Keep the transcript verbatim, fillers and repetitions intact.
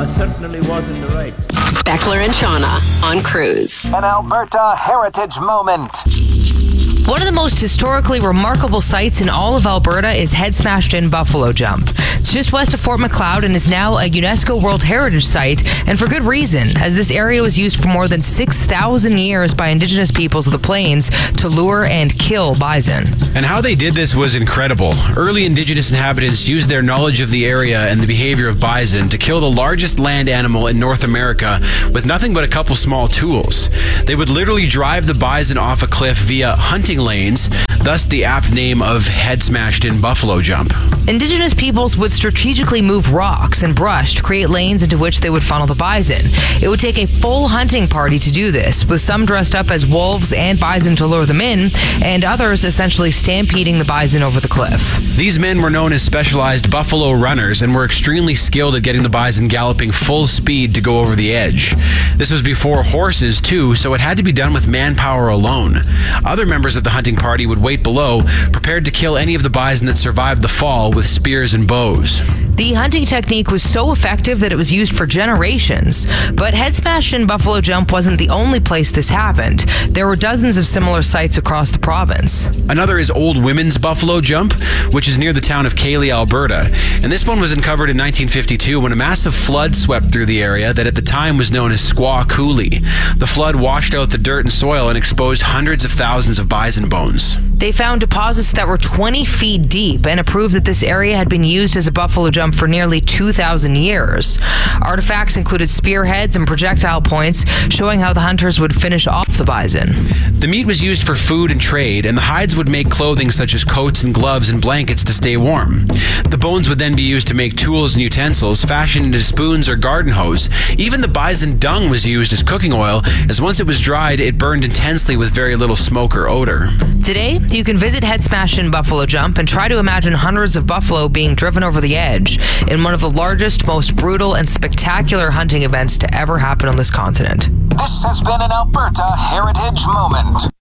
I certainly was in the right. Beckler and Shauna on Cruise. An Alberta heritage moment. One of the most historically remarkable sites in all of Alberta is Head Smashed In Buffalo Jump. It's just west of Fort Macleod and is now a UNESCO World Heritage Site, and for good reason, as this area was used for more than six thousand years by Indigenous peoples of the plains to lure and kill bison. And how they did this was incredible. Early Indigenous inhabitants used their knowledge of the area and the behavior of bison to kill the largest land animal in North America with nothing but a couple small tools. They would literally drive the bison off a cliff via hunting lanes, thus the apt name of Head Smashed In Buffalo Jump. Indigenous peoples would strategically move rocks and brush to create lanes into which they would funnel the bison. It would take a full hunting party to do this, with some dressed up as wolves and bison to lure them in, and others essentially stampeding the bison over the cliff. These men were known as specialized buffalo runners and were extremely skilled at getting the bison galloping full speed to go over the edge. This was before horses, too, so it had to be done with manpower alone. Other members of the hunting party would wait below, prepared to kill any of the bison that survived the fall with spears and bows. The hunting technique was so effective that it was used for generations. But Head Smashed In Buffalo Jump wasn't the only place this happened. There were dozens of similar sites across the province. Another is Old Women's Buffalo Jump, which is near the town of Cayley, Alberta. And this one was uncovered in nineteen fifty-two when a massive flood swept through the area that at the time was known as Squaw Coulee. The flood washed out the dirt and soil and exposed hundreds of thousands of bison bones. They found deposits that were twenty feet deep, and it proved that this area had been used as a buffalo jump for nearly two thousand years. Artifacts included spearheads and projectile points, showing how the hunters would finish off the bison. The meat was used for food and trade, and the hides would make clothing such as coats and gloves and blankets to stay warm. The bones would then be used to make tools and utensils, fashioned into spoons or garden hose. Even the bison dung was used as cooking oil, as once it was dried, it burned intensely with very little smoke or odor. Today, you can visit Head Smashed In Buffalo Jump and try to imagine hundreds of buffalo being driven over the edge in one of the largest, most brutal, and spectacular hunting events to ever happen on this continent. This has been an Alberta heritage moment.